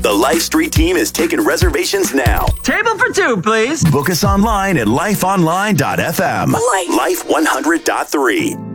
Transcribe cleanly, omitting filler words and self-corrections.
The Life Street team is taking reservations now. Table for two, please. Book us online at lifeonline.fm. Life 100.3.